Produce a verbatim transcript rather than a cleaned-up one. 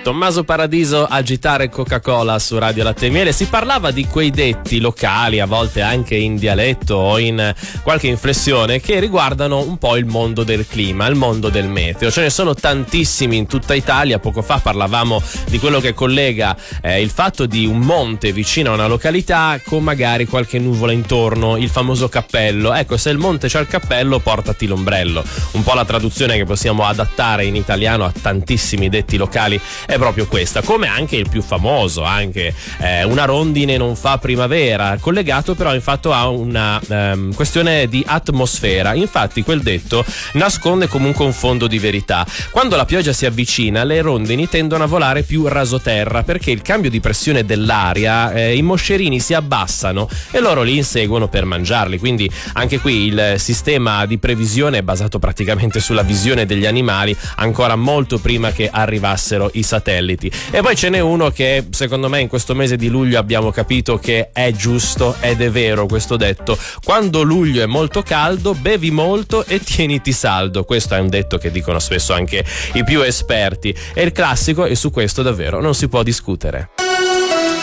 Tommaso Paradiso, Agitare Coca-Cola su Radio Latte e Miele. Si parlava di quei detti locali, a volte anche in dialetto o in qualche inflessione, che riguardano un po' il mondo del clima, il mondo del meteo. Ce ne sono tantissimi in tutta Italia. Poco fa parlavamo di quello che collega eh, il fatto di un monte vicino a una località con magari qualche nuvola intorno, il famoso cappello. Ecco, se il monte c'ha il cappello, portati l'ombrello. Un po' la traduzione che possiamo adattare in italiano a tantissimi detti locali è proprio questa, come anche il più famoso, anche eh, una rondine non fa primavera, collegato però infatti a una ehm, questione di atmosfera. Infatti quel detto nasconde comunque un fondo di verità. Quando la pioggia si avvicina, le rondini tendono a volare più rasoterra, perché il cambio di pressione dell'aria, eh, i moscerini si abbassano e loro li inseguono per mangiarli. Quindi anche qui il sistema di previsione è basato praticamente sulla visione degli animali, ancora molto prima che arrivassero i satelliti. E poi ce n'è uno che secondo me in questo mese di luglio abbiamo capito che è giusto ed è vero questo detto: quando luglio è molto caldo, bevi molto e tieniti saldo. Questo è un detto che dicono spesso anche i più esperti, è il classico e su questo davvero non si può discutere.